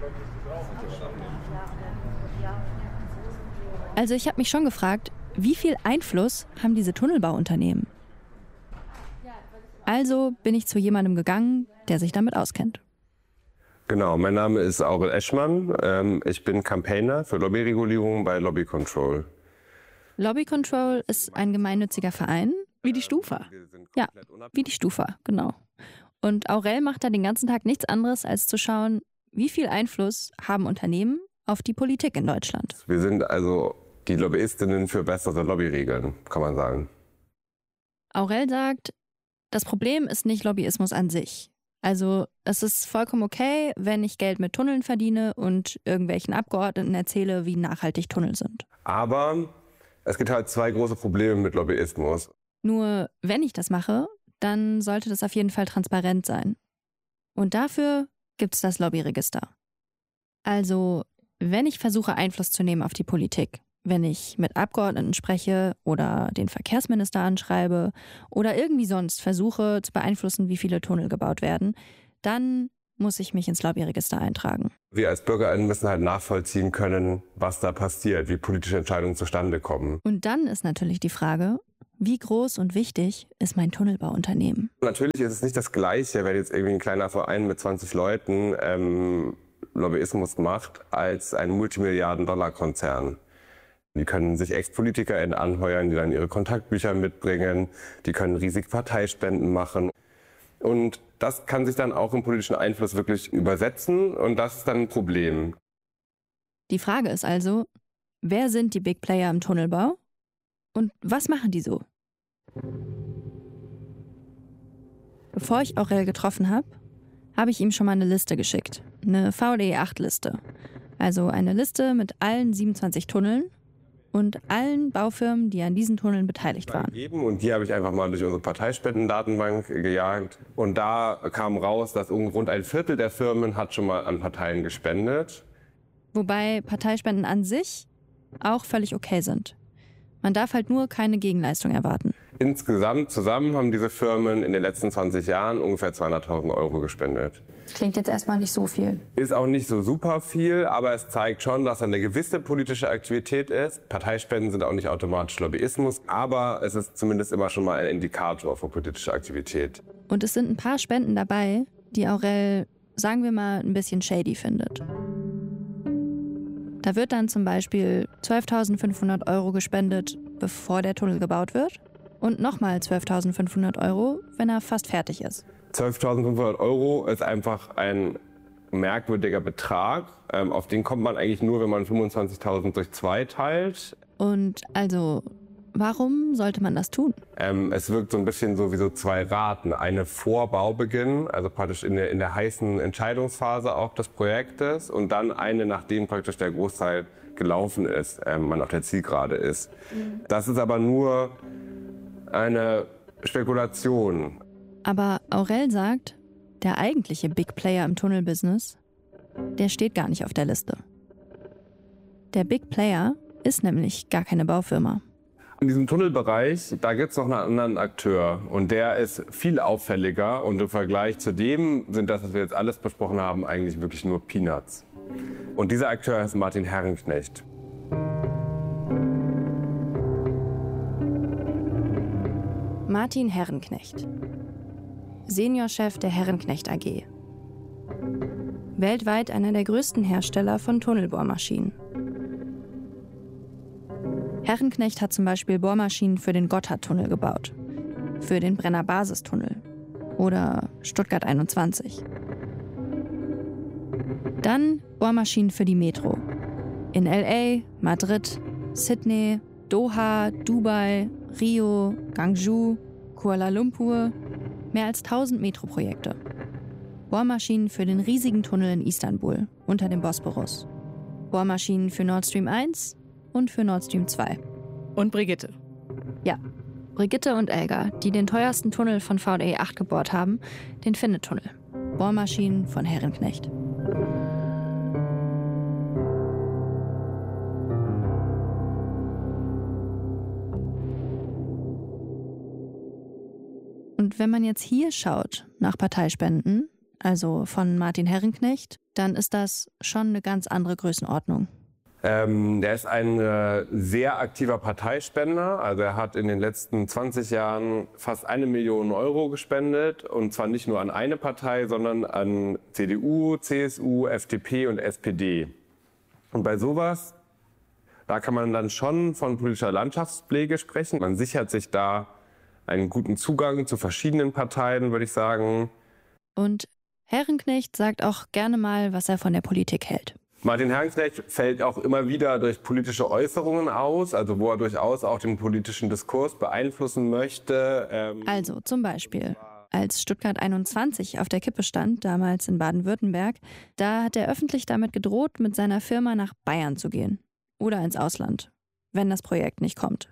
Also ich habe mich schon gefragt, wie viel Einfluss haben diese Tunnelbauunternehmen? Also bin ich zu jemandem gegangen, der sich damit auskennt. Genau, mein Name ist Aurel Eschmann. Ich bin Campaigner für Lobbyregulierung bei Lobby Control. Lobby Control ist ein gemeinnütziger Verein. Wie die Stufa. Ja, wie die Stufa, genau. Und Aurel macht da den ganzen Tag nichts anderes, als zu schauen, wie viel Einfluss haben Unternehmen auf die Politik in Deutschland. Wir sind also die Lobbyistinnen für bessere Lobbyregeln, kann man sagen. Aurel sagt, das Problem ist nicht Lobbyismus an sich. Also es ist vollkommen okay, wenn ich Geld mit Tunneln verdiene und irgendwelchen Abgeordneten erzähle, wie nachhaltig Tunnel sind. Aber es gibt halt zwei große Probleme mit Lobbyismus. Nur wenn ich das mache, dann sollte das auf jeden Fall transparent sein. Und dafür gibt es das Lobbyregister. Also wenn ich versuche, Einfluss zu nehmen auf die Politik, wenn ich mit Abgeordneten spreche oder den Verkehrsminister anschreibe oder irgendwie sonst versuche zu beeinflussen, wie viele Tunnel gebaut werden, dann muss ich mich ins Lobbyregister eintragen. Wir als BürgerInnen müssen halt nachvollziehen können, was da passiert, wie politische Entscheidungen zustande kommen. Und dann ist natürlich die Frage, wie groß und wichtig ist mein Tunnelbauunternehmen? Natürlich ist es nicht das Gleiche, wenn jetzt irgendwie ein kleiner Verein mit 20 Leuten Lobbyismus macht, als ein Multimilliarden-Dollar-Konzern. Die können sich Ex-PolitikerInnen anheuern, die dann ihre Kontaktbücher mitbringen. Die können riesig Parteispenden machen. Und das kann sich dann auch im politischen Einfluss wirklich übersetzen. Und das ist dann ein Problem. Die Frage ist also, wer sind die Big Player im Tunnelbau? Und was machen die so? Bevor ich Aurel getroffen habe ich ihm schon mal eine Liste geschickt. Eine VDE8-Liste. Also eine Liste mit allen 27 Tunneln und allen Baufirmen, die an diesen Tunneln beteiligt waren. Und die habe ich einfach mal durch unsere Parteispendendatenbank gejagt. Und da kam raus, dass rund ein Viertel der Firmen hat schon mal an Parteien gespendet. Wobei Parteispenden an sich auch völlig okay sind. Man darf halt nur keine Gegenleistung erwarten. Insgesamt zusammen haben diese Firmen in den letzten 20 Jahren ungefähr 200.000 Euro gespendet. Klingt jetzt erstmal nicht so viel. Ist auch nicht so super viel, aber es zeigt schon, dass eine gewisse politische Aktivität ist. Parteispenden sind auch nicht automatisch Lobbyismus, aber es ist zumindest immer schon mal ein Indikator für politische Aktivität. Und es sind ein paar Spenden dabei, die Aurel, sagen wir mal, ein bisschen shady findet. Da wird dann zum Beispiel 12.500 Euro gespendet, bevor der Tunnel gebaut wird. Und nochmal 12.500 Euro, wenn er fast fertig ist. 12.500 Euro ist einfach ein merkwürdiger Betrag. Auf den kommt man eigentlich nur, wenn man 25.000 durch 2 teilt. Und also, warum sollte man das tun? Es wirkt so ein bisschen so wie so 2 Raten. Eine vor Baubeginn, also praktisch in der heißen Entscheidungsphase auch des Projektes. Und dann eine, nachdem praktisch der Großteil gelaufen ist, man auf der Zielgerade ist. Das ist aber nur eine Spekulation. Aber Aurel sagt, der eigentliche Big Player im Tunnelbusiness, der steht gar nicht auf der Liste. Der Big Player ist nämlich gar keine Baufirma. In diesem Tunnelbereich, da gibt es noch einen anderen Akteur und der ist viel auffälliger und im Vergleich zu dem sind das, was wir jetzt alles besprochen haben, eigentlich wirklich nur Peanuts. Und dieser Akteur ist Martin Herrenknecht. Martin Herrenknecht, Seniorchef der Herrenknecht AG. Weltweit einer der größten Hersteller von Tunnelbohrmaschinen. Herrenknecht hat zum Beispiel Bohrmaschinen für den Gotthardtunnel gebaut, für den Brenner Basistunnel oder Stuttgart 21. Dann Bohrmaschinen für die Metro. In LA, Madrid, Sydney, Doha, Dubai, Rio, Gwangju, Kuala Lumpur, mehr als 1000 Metroprojekte. Bohrmaschinen für den riesigen Tunnel in Istanbul unter dem Bosporus. Bohrmaschinen für Nord Stream 1 und für Nord Stream 2. Und Brigitte. Ja, Brigitte und Elga, die den teuersten Tunnel von VDE 8 gebohrt haben, den Finne-Tunnel. Bohrmaschinen von Herrenknecht. Und wenn man jetzt hier schaut nach Parteispenden, also von Martin Herrenknecht, dann ist das schon eine ganz andere Größenordnung. Der ist ein sehr aktiver Parteispender. Also er hat in den letzten 20 Jahren fast 1 Million Euro gespendet. Und zwar nicht nur an eine Partei, sondern an CDU, CSU, FDP und SPD. Und bei sowas, da kann man dann schon von politischer Landschaftspflege sprechen. Man sichert sich da einen guten Zugang zu verschiedenen Parteien, würde ich sagen. Und Herrenknecht sagt auch gerne mal, was er von der Politik hält. Martin Herrenknecht fällt auch immer wieder durch politische Äußerungen aus, also wo er durchaus auch den politischen Diskurs beeinflussen möchte. Also zum Beispiel, als Stuttgart 21 auf der Kippe stand, damals in Baden-Württemberg, da hat er öffentlich damit gedroht, mit seiner Firma nach Bayern zu gehen. Oder ins Ausland, wenn das Projekt nicht kommt.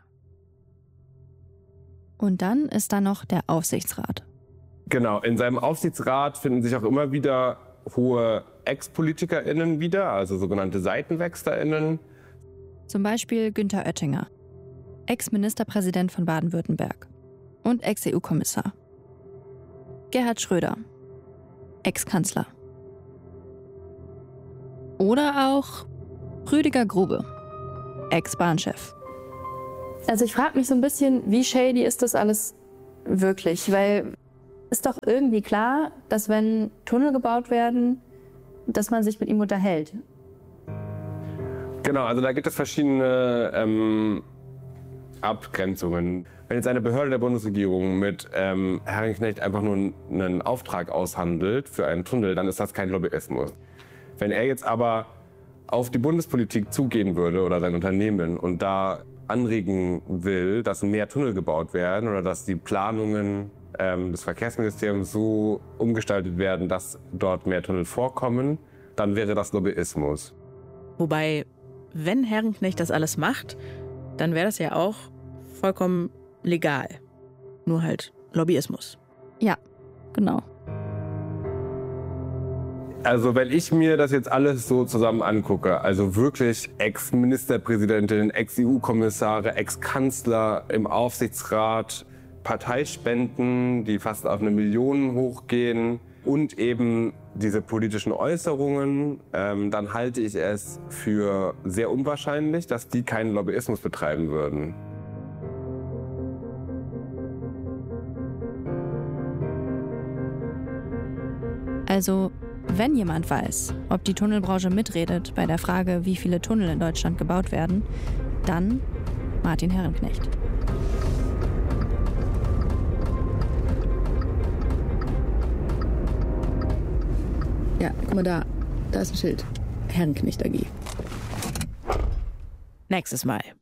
Und dann ist da noch der Aufsichtsrat. Genau, in seinem Aufsichtsrat finden sich auch immer wieder hohe Ex-PolitikerInnen wieder, also sogenannte SeitenwechslerInnen. Zum Beispiel Günther Oettinger, Ex-Ministerpräsident von Baden-Württemberg und Ex-EU-Kommissar. Gerhard Schröder, Ex-Kanzler. Oder auch Rüdiger Grube, Ex-Bahnchef. Also ich frage mich so ein bisschen, wie shady ist das alles wirklich? Weil ist doch irgendwie klar, dass wenn Tunnel gebaut werden, dass man sich mit ihm unterhält. Genau, also da gibt es verschiedene Abgrenzungen. Wenn jetzt eine Behörde der Bundesregierung mit Herrenknecht einfach nur einen Auftrag aushandelt für einen Tunnel, dann ist das kein Lobbyismus. Wenn er jetzt aber auf die Bundespolitik zugehen würde oder sein Unternehmen und da anregen will, dass mehr Tunnel gebaut werden oder dass die Planungen des Verkehrsministeriums so umgestaltet werden, dass dort mehr Tunnel vorkommen, dann wäre das Lobbyismus. Wobei, wenn Herrenknecht das alles macht, dann wäre das ja auch vollkommen legal. Nur halt Lobbyismus. Ja, genau. Also wenn ich mir das jetzt alles so zusammen angucke, also wirklich Ex-Ministerpräsidentin, Ex-EU-Kommissare, Ex-Kanzler im Aufsichtsrat, Parteispenden, die fast auf 1 Million hochgehen und eben diese politischen Äußerungen, dann halte ich es für sehr unwahrscheinlich, dass die keinen Lobbyismus betreiben würden. Also, wenn jemand weiß, ob die Tunnelbranche mitredet bei der Frage, wie viele Tunnel in Deutschland gebaut werden, dann Martin Herrenknecht. Ja, guck mal da. Da ist ein Schild. Herrenknecht AG. Nächstes Mal.